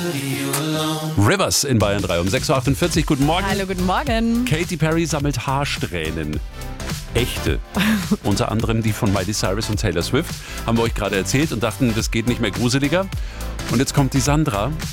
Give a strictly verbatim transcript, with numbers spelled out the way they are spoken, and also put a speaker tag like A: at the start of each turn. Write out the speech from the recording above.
A: Rivers in Bayern drei um sechs Uhr achtundvierzig. Guten Morgen.
B: Hallo, guten Morgen.
A: Katy Perry sammelt Haarsträhnen. Echte. Unter anderem die von Miley Cyrus und Taylor Swift. Haben wir euch gerade erzählt und dachten, das geht nicht mehr gruseliger. Und jetzt kommt die Sandra